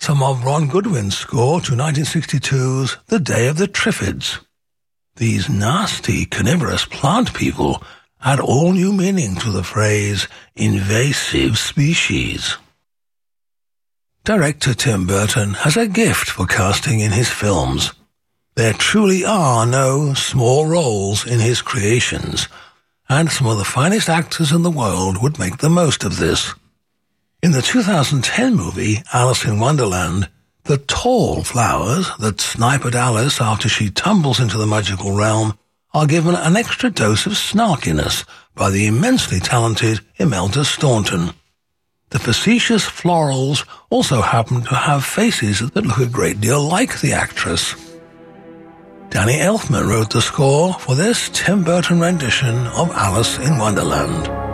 some of Ron Goodwin's score to 1962's The Day of the Triffids. These nasty, carnivorous plant people add all new meaning to the phrase invasive species. Director Tim Burton has a gift for casting in his films. There truly are no small roles in his creations, and some of the finest actors in the world would make the most of this. In the 2010 movie Alice in Wonderland, the tall flowers that snipe at Alice after she tumbles into the magical realm are given an extra dose of snarkiness by the immensely talented Imelda Staunton. The facetious florals also happen to have faces that look a great deal like the actress. Danny Elfman wrote the score for this Tim Burton rendition of Alice in Wonderland.